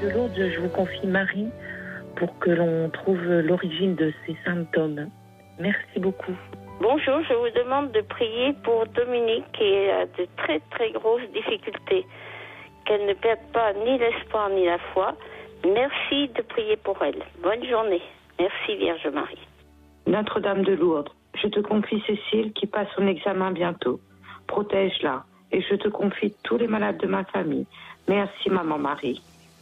de Lourdes, je vous confie Marie pour que l'on trouve l'origine de ces symptômes. Merci beaucoup. Bonjour, je vous demande de prier pour Dominique qui a de très très grosses difficultés. Qu'elle ne perde pas ni l'espoir ni la foi. Merci de prier pour elle. Bonne journée. Merci Vierge Marie. Notre-Dame de Lourdes, je te confie Cécile qui passe son examen bientôt. Protège-la et je te confie tous les malades de ma famille. Merci Maman Marie.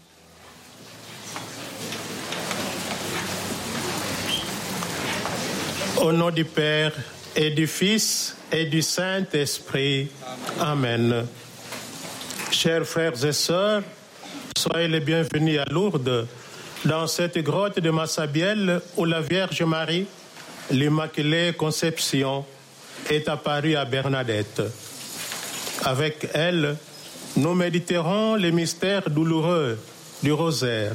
Au nom du Père et du Fils et du Saint-Esprit. Amen. Chers frères et sœurs, soyez les bienvenus à Lourdes, dans cette grotte de Massabielle où la Vierge Marie, l'Immaculée Conception, est apparue à Bernadette. Avec elle, nous méditerons les mystères douloureux du rosaire.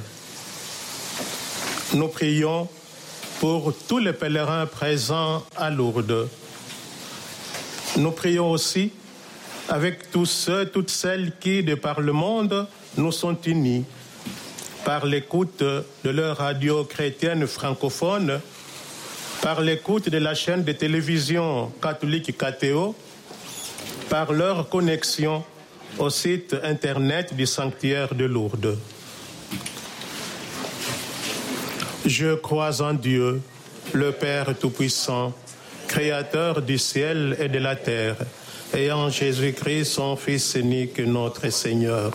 Nous prions pour tous les pèlerins présents à Lourdes. Nous prions aussi avec tous ceux, toutes celles qui, de par le monde, nous sont unis par l'écoute de leur radio chrétienne francophone, par l'écoute de la chaîne de télévision catholique KTO, par leur connexion au site internet du sanctuaire de Lourdes. Je crois en Dieu, le Père Tout-Puissant, Créateur du ciel et de la terre, et en Jésus-Christ, son Fils unique, notre Seigneur.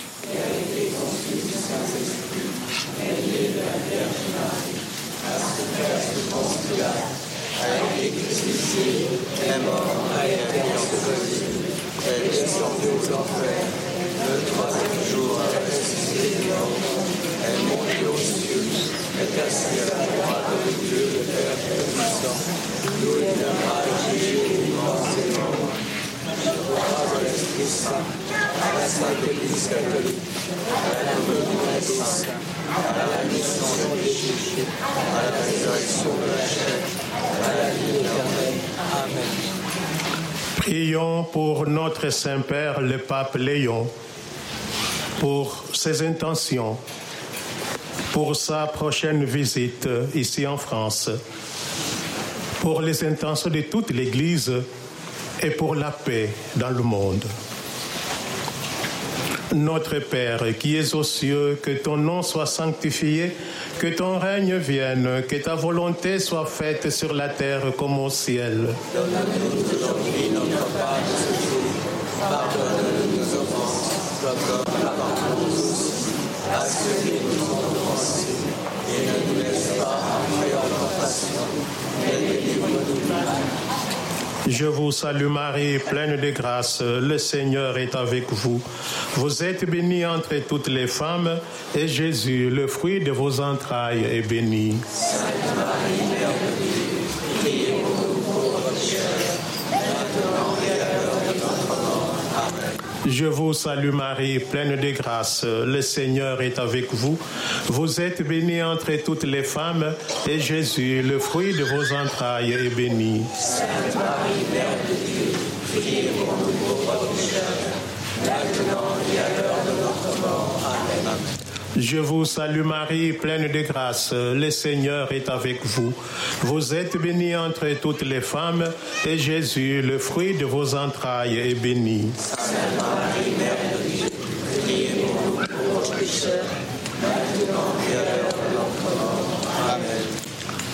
Le troisième jour, elle est montée aux cieux, est assise à la droite de Dieu, le Père Tout-Puissant. Nous viendra juger immensément. Je crois à l'Esprit Saint, à la Sainte Église catholique, à la communion des saints, à la rémission des péchés, à la résurrection de la chair, à la vie éternelle. Amen. Prions pour notre Saint-Père, le Pape Léon, pour ses intentions, pour sa prochaine visite ici en France, pour les intentions de toute l'Église et pour la paix dans le monde. Notre Père qui es aux cieux, que ton nom soit sanctifié, que ton règne vienne, que ta volonté soit faite sur la terre comme au ciel. Donne-nous aujourd'hui notre pain de ce jour. Pardonne-nous nos offenses, comme nous pardonnons aussi à ceux qui nous ont offensés. Et ne nous laisse pas entrer en tentation, mais délivre-nous du mal. Je vous salue Marie, pleine de grâce, le Seigneur est avec vous. Vous êtes bénie entre toutes les femmes, et Jésus, le fruit de vos entrailles, est béni. Sainte Marie, Mère de Dieu, priez pour nous pauvres pécheurs, maintenant et à l'heure de notre mort. Amen. Je vous salue Marie, pleine de grâce, le Seigneur est avec vous. Vous êtes bénie entre toutes les femmes, et Jésus, le fruit de vos entrailles, est béni. Sainte Marie, Mère de Dieu, priez pour nous pauvres pécheurs, maintenant et à l'heure de notre mort. Amen. Je vous salue Marie, pleine de grâce, le Seigneur est avec vous. Vous êtes bénie entre toutes les femmes, et Jésus, le fruit de vos entrailles, est béni. Sainte Marie, Mère de Dieu, priez pour nous pauvres pécheurs, maintenant